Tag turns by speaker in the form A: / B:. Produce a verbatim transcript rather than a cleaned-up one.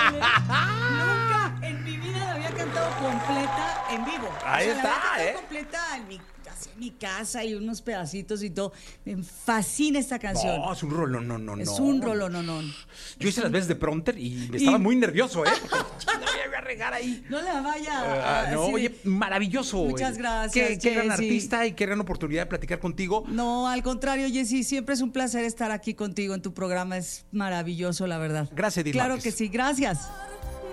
A: Nunca en mi vida la había cantado completa en vivo.
B: Ahí
A: o sea,
B: está,
A: la había cantado
B: ¿eh?
A: completa en mi, así en mi casa y unos pedacitos y todo. Me fascina esta canción.
B: No, es un rolón, no, no, no.
A: Es un rolón, no, no.
B: Yo hice las veces de prompter y me estaba
A: Y-
B: muy nervioso, ¿eh? Porque no me voy a regar ahí.
A: No la vaya
B: Ah,
A: a...
B: no,
A: así de-
B: oye, maravilloso.
A: Muchas
B: eh.
A: gracias,
B: Qué, qué gran
A: Jessy.
B: artista y qué gran oportunidad de platicar contigo.
A: No, al contrario, Jessy, siempre es un placer estar aquí contigo en tu programa. Es maravilloso, la verdad.
B: Gracias, Edith
A: Claro
B: Márquez.
A: que sí, gracias.